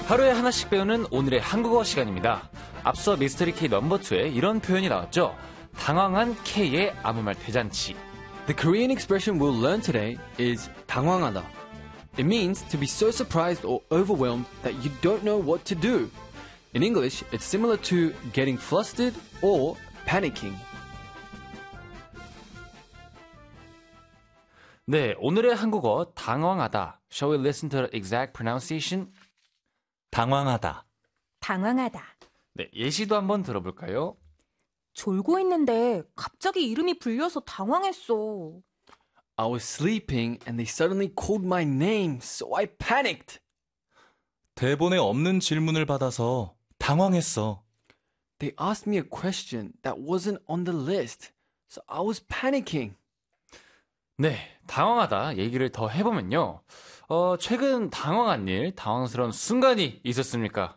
하루에 하나씩 배우는 오늘의 한국어 시간입니다. 앞서 미스터리 K 넘버2에 이런 표현이 나왔죠. 당황한 K의 아무 말 대잔치. The Korean expression we'll learn today is 당황하다. It means to be so surprised or overwhelmed that you don't know what to do. In English, it's similar to getting flustered or panicking. 네, 오늘의 한국어 당황하다. Shall we listen to the exact pronunciation? 당황하다. 당황하다. 네, 예시도 한번 들어볼까요? 졸고 있는데 갑자기 이름이 불려서 당황했어. I was sleeping and they suddenly called my name, so I panicked. 대본에 없는 질문을 받아서 당황했어. They asked me a question that wasn't on the list, so I was panicking. 네, 당황하다 얘기를 더 해보면요. 최근 당황한 일, 당황스러운 순간이 있었습니까?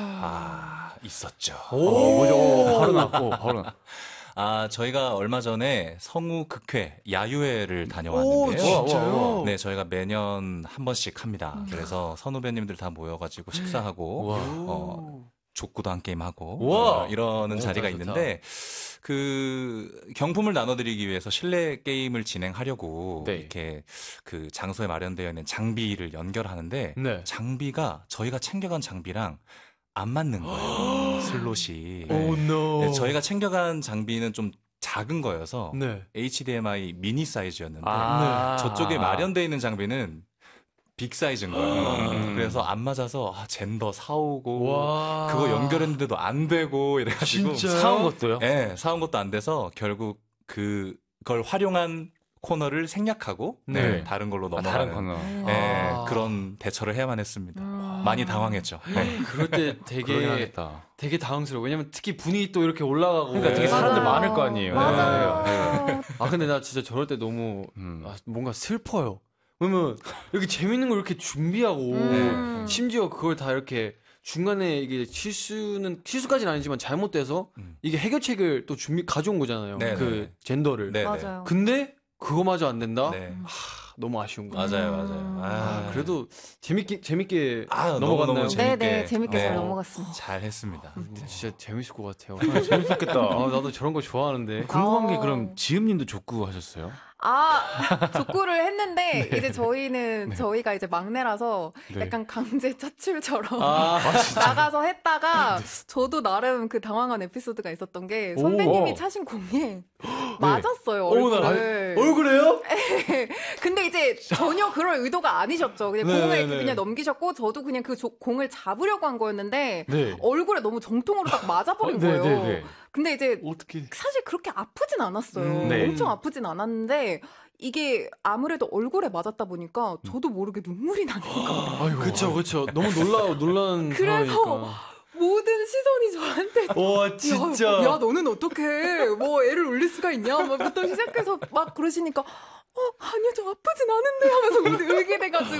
있었죠. 뭐죠? 바로 났고, 바로 났고. 저희가 얼마 전에 성우 극회, 야유회를 다녀왔는데요. 진짜요? 네, 저희가 매년 한 번씩 합니다. 그래서 선후배님들 다 모여가지고 식사하고, 족구도 한 게임 하고, 이러는 자리가 좋다. 있는데, 그 경품을 나눠드리기 위해서 실내 게임을 진행하려고 네. 이렇게 그 장소에 마련되어 있는 장비를 연결하는데 네. 장비가 저희가 챙겨간 장비랑 안 맞는 거예요. 슬롯이. Oh no. 네, 저희가 챙겨간 장비는 좀 작은 거여서 네. HDMI 미니 사이즈였는데 저쪽에 마련되어 있는 장비는 빅 사이즈인 거예요. 그래서 안 맞아서 젠더 사오고 와. 그거 연결했는데도 안 되고 이래가지고 진짜요? 사온 것도요? 네, 사온 것도 안 돼서 결국 그걸 활용한 코너를 생략하고 네. 다른 걸로 다른 넘어가는 코너. 네, 그런 대처를 해야만 했습니다. 많이 당황했죠. 네. 그럴 때 그러긴 되게 하겠다. 되게 당황스러워. 왜냐면 특히 분위기 또 이렇게 올라가고. 그러니까 되게 사람들 맞아요. 많을 거 아니에요. 맞아요. 아 근데 나 진짜 저럴 때 너무 뭔가 슬퍼요. 왜냐면 이렇게 재밌는 걸 이렇게 준비하고 심지어 그걸 다 이렇게 중간에 이게 실수까지는 아니지만 잘못돼서 이게 해결책을 또 가져온 거잖아요. 네, 그 네. 젠더를. 네, 맞아요. 근데 그거마저 안 된다? 네. 너무 아쉬운 거예요. 맞아요. 그래도 재밌게 너무너무 넘어갔나요? 재밌게. 네네, 재밌게 네. 잘 넘어갔습니다. 잘 했습니다. 근데 진짜 재밌을 것 같아요. 재밌었겠다. 나도 저런 거 좋아하는데. 궁금한 게 어. 그럼 지음님도 족구 하셨어요? 족구를 했는데 이제 저희가 이제 막내라서 네. 약간 강제 차출처럼 아, 나가서 했다가 저도 나름 그 당황한 에피소드가 있었던 게 선배님이 차신 공에 맞았어요, 얼굴을. 얼굴에요? 근데 이제 전혀 그럴 의도가 아니셨죠. 그냥 네, 공을 네, 네. 그냥 넘기셨고 저도 그냥 그 공을 잡으려고 한 거였는데 네. 얼굴에 너무 정통으로 딱 맞아버린 네, 거예요. 네, 네. 근데 이제 어떻게? 사실 그렇게 아프진 않았어요. 네. 엄청 아프진 않았는데 이게 아무래도 얼굴에 맞았다 보니까 저도 모르게 눈물이 나는 거예요. 그쵸. 너무 놀란 그래서 상황이니까. 모든 시선이 저한테 와, 진짜. 야 너는 어떻게 뭐 애를 울릴 수가 있냐 막부터 시작해서 막 그러시니까 아니요 저 아프진 않은데 하면서 울게 돼가지고